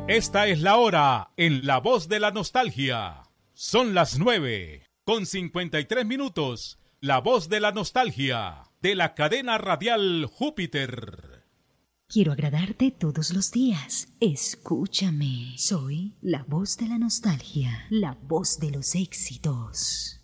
Esta es la hora en La Voz de la Nostalgia. Son las 9:53. La Voz de la Nostalgia, de la cadena radial Júpiter. Quiero agradarte todos los días. Escúchame. Soy la voz de la nostalgia, la voz de los éxitos.